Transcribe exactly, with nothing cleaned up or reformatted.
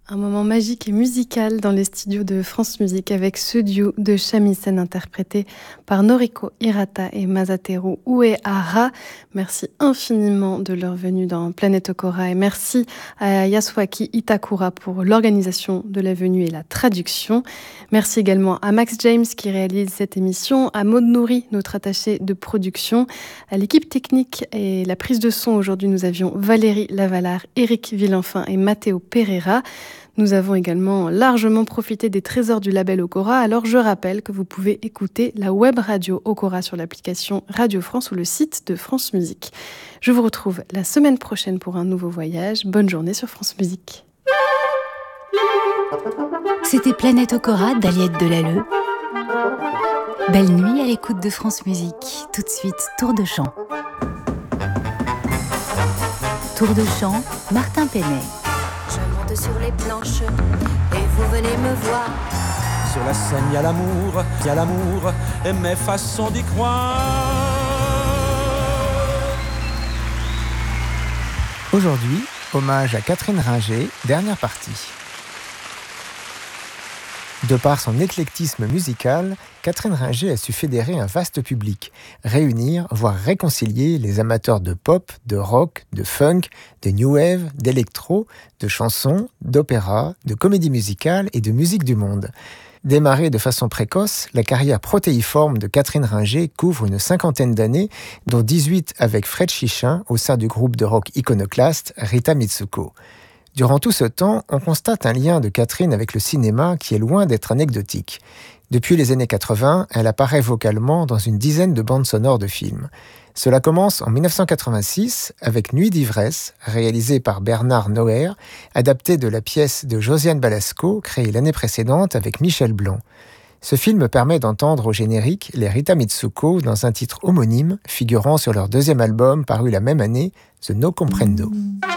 Un moment magique et musical dans les studios de France Musique avec ce duo de shamisen interprété par Noriko Hirata et Masateru Uehara. Merci infiniment de leur venue dans Planète Okora et merci à Yasuaki Itakura pour l'organisation de la venue et la traduction. Merci également à Max James qui réalise cette émission, à Maud Nouri, notre attachée de production, à l'équipe technique et la prise de son. Aujourd'hui, nous avions Valérie Lavalard, Eric Villenfin et Matteo Pereira. Nous avons également largement profité des trésors du label Okora, alors je rappelle que vous pouvez écouter la web radio Okora sur l'application Radio France ou le site de France Musique. Je vous retrouve la semaine prochaine pour un nouveau voyage. Bonne journée sur France Musique. C'était Planète Okora d'Aliette Delalleux. Belle nuit à l'écoute de France Musique. Tout de suite, Tour de chant. Tour de chant, Martin Penet. Je monte sur les planches et vous venez me voir. Sur la scène, il y a l'amour, il y a l'amour et mes façons d'y croire. Aujourd'hui, hommage à Catherine Ringer, dernière partie. De par son éclectisme musical, Catherine Ringer a su fédérer un vaste public, réunir, voire réconcilier les amateurs de pop, de rock, de funk, de new wave, d'électro, de chansons, d'opéra, de comédie musicale et de musique du monde. Démarrée de façon précoce, la carrière protéiforme de Catherine Ringer couvre une cinquantaine d'années, dont dix-huit avec Fred Chichin au sein du groupe de rock iconoclaste Rita Mitsuko. Durant tout ce temps, on constate un lien de Catherine avec le cinéma qui est loin d'être anecdotique. Depuis les années quatre-vingts, elle apparaît vocalement dans une dizaine de bandes sonores de films. Cela commence en dix-neuf cent quatre-vingt-six avec Nuit d'ivresse, réalisée par Bernard Noer, adaptée de la pièce de Josiane Balasco, créée l'année précédente avec Michel Blanc. Ce film permet d'entendre au générique les Rita Mitsuko dans un titre homonyme, figurant sur leur deuxième album paru la même année, The No Comprendo.